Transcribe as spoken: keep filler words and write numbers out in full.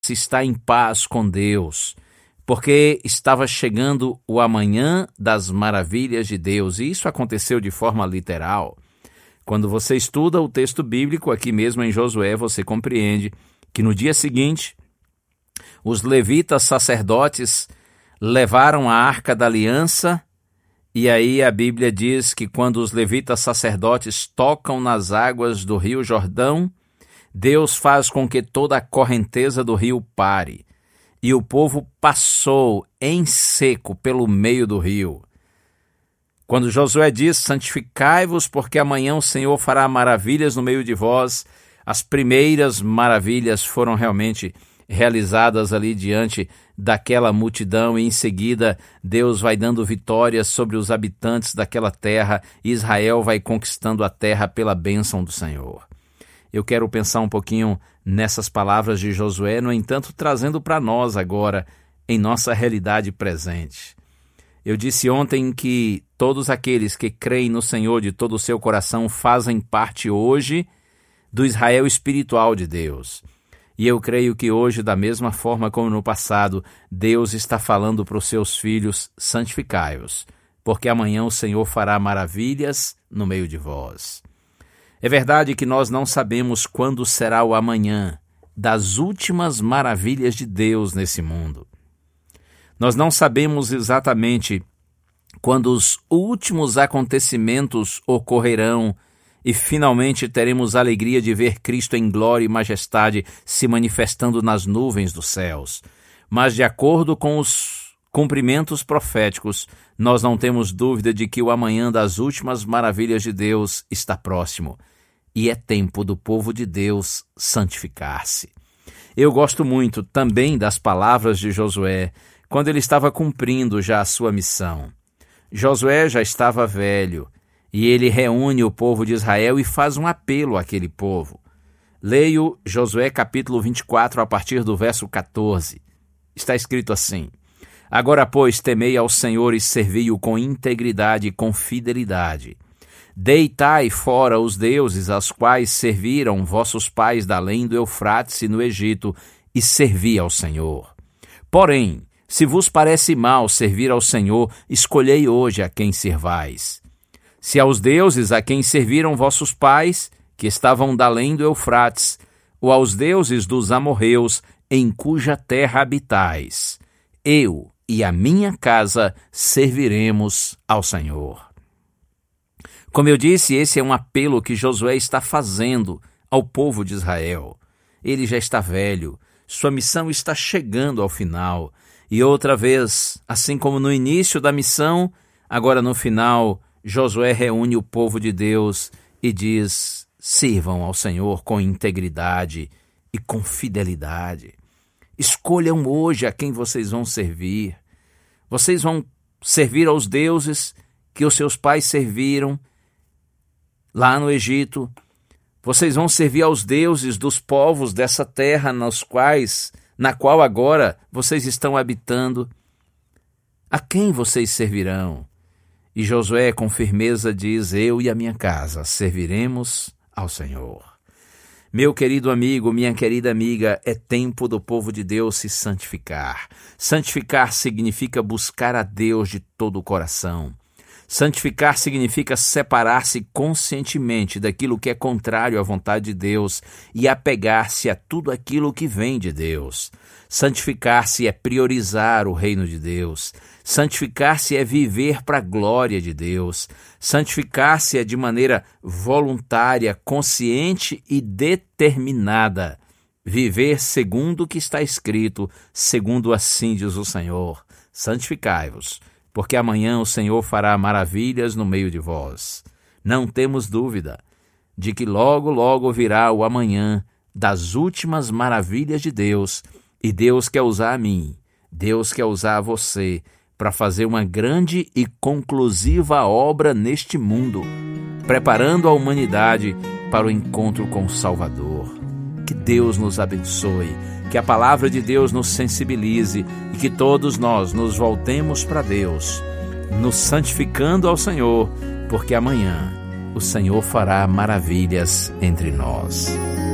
se está em paz com Deus, porque estava chegando o amanhã das maravilhas de Deus, e isso aconteceu de forma literal. Quando você estuda o texto bíblico, aqui mesmo em Josué, você compreende que no dia seguinte, os levitas sacerdotes levaram a Arca da Aliança, e aí a Bíblia diz que quando os levitas sacerdotes tocam nas águas do rio Jordão, Deus faz com que toda a correnteza do rio pare, e o povo passou em seco pelo meio do rio. Quando Josué diz, santificai-vos, porque amanhã o Senhor fará maravilhas no meio de vós, as primeiras maravilhas foram realmente realizadas ali diante daquela multidão, e em seguida Deus vai dando vitórias sobre os habitantes daquela terra, e Israel vai conquistando a terra pela bênção do Senhor. Eu quero pensar um pouquinho nessas palavras de Josué, no entanto, trazendo para nós agora, em nossa realidade presente. Eu disse ontem que todos aqueles que creem no Senhor de todo o seu coração fazem parte hoje do Israel espiritual de Deus. E eu creio que hoje, da mesma forma como no passado, Deus está falando para os seus filhos, santificai-os, porque amanhã o Senhor fará maravilhas no meio de vós. É verdade que nós não sabemos quando será o amanhã das últimas maravilhas de Deus nesse mundo. Nós não sabemos exatamente quando os últimos acontecimentos ocorrerão e finalmente teremos a alegria de ver Cristo em glória e majestade se manifestando nas nuvens dos céus. Mas de acordo com os cumprimentos proféticos, nós não temos dúvida de que o amanhã das últimas maravilhas de Deus está próximo. E é tempo do povo de Deus santificar-se. Eu gosto muito também das palavras de Josué, quando ele estava cumprindo já a sua missão. Josué já estava velho, e ele reúne o povo de Israel e faz um apelo àquele povo. Leio Josué capítulo vinte e quatro, a partir do verso catorze. Está escrito assim: Agora, pois, temei ao Senhor e servi-o com integridade e com fidelidade. Deitai fora os deuses aos quais serviram vossos pais da além do Eufrates e no Egito, e servi ao Senhor. Porém, se vos parece mal servir ao Senhor, escolhei hoje a quem servais. Se aos deuses a quem serviram vossos pais, que estavam da além do Eufrates, ou aos deuses dos amorreus, em cuja terra habitais, eu e a minha casa serviremos ao Senhor. Como eu disse, esse é um apelo que Josué está fazendo ao povo de Israel. Ele já está velho, sua missão está chegando ao final. E outra vez, assim como no início da missão, agora no final, Josué reúne o povo de Deus e diz: sirvam ao Senhor com integridade e com fidelidade. Escolham hoje a quem vocês vão servir. Vocês vão servir aos deuses que os seus pais serviram lá no Egito. Vocês vão servir aos deuses dos povos dessa terra nos quais, na qual agora vocês estão habitando. A quem vocês servirão? E Josué com firmeza diz: eu e a minha casa serviremos ao Senhor. Meu querido amigo, minha querida amiga, é tempo do povo de Deus se santificar. Santificar significa buscar a Deus de todo o coração. Santificar significa separar-se conscientemente daquilo que é contrário à vontade de Deus e apegar-se a tudo aquilo que vem de Deus. Santificar-se é priorizar o reino de Deus. Santificar-se é viver para a glória de Deus. Santificar-se é de maneira voluntária, consciente e determinada. Viver segundo o que está escrito, segundo assim diz o Senhor. Santificai-vos, porque amanhã o Senhor fará maravilhas no meio de vós. Não temos dúvida de que logo, logo virá o amanhã das últimas maravilhas de Deus, e Deus quer usar a mim, Deus quer usar a você para fazer uma grande e conclusiva obra neste mundo, preparando a humanidade para o encontro com o Salvador. Que Deus nos abençoe, que a palavra de Deus nos sensibilize e que todos nós nos voltemos para Deus, nos santificando ao Senhor, porque amanhã o Senhor fará maravilhas entre nós.